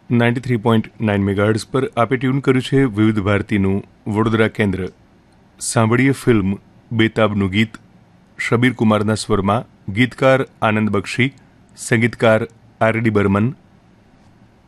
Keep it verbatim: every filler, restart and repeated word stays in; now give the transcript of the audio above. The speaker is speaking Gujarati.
Ninety three point nine megahertz પર આપે ટ્યુન કર્યું છે વિવિધ ભારતીનું વડોદરા કેન્દ્ર. સાંભળીએ ફિલ્મ બેતાબનું ગીત. શબીર કુમારના સ્વરમાં ગીતકાર આનંદ બક્ષી, સંગીતકાર આર ડી બર્મન,